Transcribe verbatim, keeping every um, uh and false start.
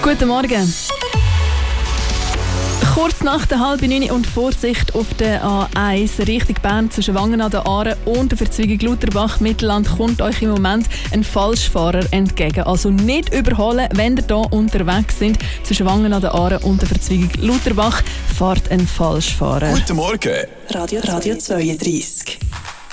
Guten Morgen. Kurz nach der halben neun und Vorsicht auf der A eins Richtung Bern zwischen Wangen an der Aare und der Verzweigung Lutherbach Mittelland kommt euch im Moment ein Falschfahrer entgegen. Also nicht überholen, wenn ihr hier unterwegs sind. Zwischen Wangen an der Aare und der Verzweigung Lutherbach fährt ein Falschfahrer. Guten Morgen. Radio, Radio zweiunddreißig.